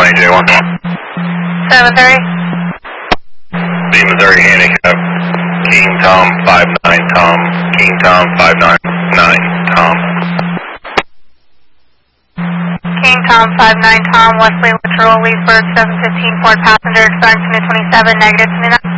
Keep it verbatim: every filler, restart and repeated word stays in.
nine J one. seven thirty. The Missouri handicap. King Tom five nine Tom. King Tom five nine nine Tom. King Tom five nine Tom, Wesley Literal, Leesburg seven fifteen Ford passenger, expiring two twenty-seven, negative to